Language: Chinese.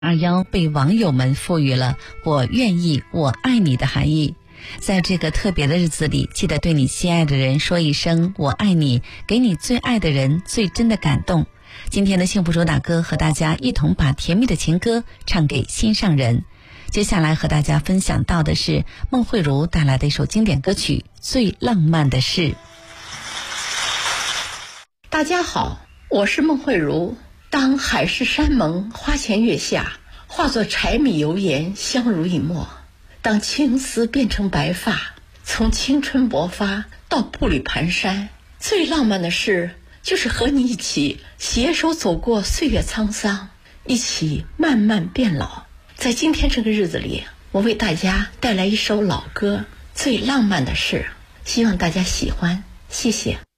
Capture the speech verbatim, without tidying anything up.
二幺被网友们赋予了我愿意我爱你的含义。在这个特别的日子里，记得对你心爱的人说一声我爱你，给你最爱的人最真的感动。今天的幸福主打歌和大家一同把甜蜜的情歌唱给心上人。接下来和大家分享到的是孟慧如带来的一首经典歌曲《最浪漫的事》。 大家好，我是孟慧如。当海誓山盟花前月下，化作柴米油盐相濡以沫，当青丝变成白发，从青春勃发到步履蹒跚，最浪漫的事就是和你一起携手走过岁月沧桑，一起慢慢变老。在今天这个日子里，我为大家带来一首老歌《最浪漫的事》，希望大家喜欢，谢谢。